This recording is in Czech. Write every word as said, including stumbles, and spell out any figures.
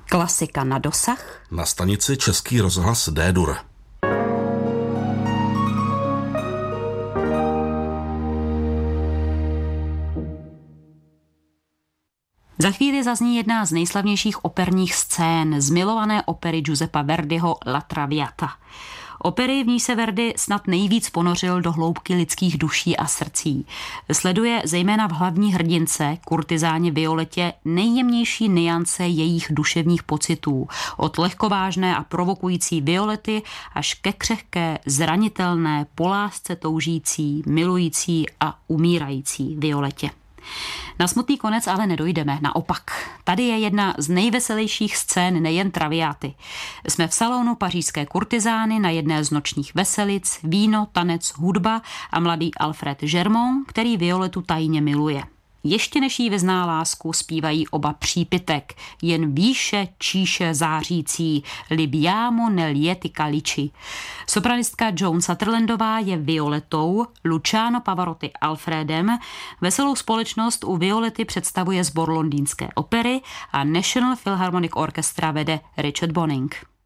Klasika na dosah. Na stanici Český rozhlas D-dur. Za chvíli zazní jedna z nejslavnějších operních scén z milované opery Giuseppa Verdiho La Traviata. Opery, v ní se Verdi snad nejvíc ponořil do hloubky lidských duší a srdcí. Sleduje zejména v hlavní hrdince, kurtizáně Violetě, nejjemnější niance jejich duševních pocitů. Od lehkovážné a provokující Violety až ke křehké, zranitelné, po lásce toužící, milující a umírající Violetě. Na smutný konec ale nedojdeme, naopak. Tady je jedna z nejveselějších scén nejen Traviaty. Jsme v salonu pařížské kurtizány na jedné z nočních veselic, víno, tanec, hudba a mladý Alfred Germont, který Violetu tajně miluje. Ještě než jí vyzná lásku, zpívají oba přípitek, jen výše číše zářící, libiamo nel lieti calici. Sopranistka Joan Sutherlandová je Violetou, Luciano Pavarotti Alfredem, veselou společnost u Violety představuje sbor londýnské opery a National Philharmonic Orchestra vede Richard Bonynk.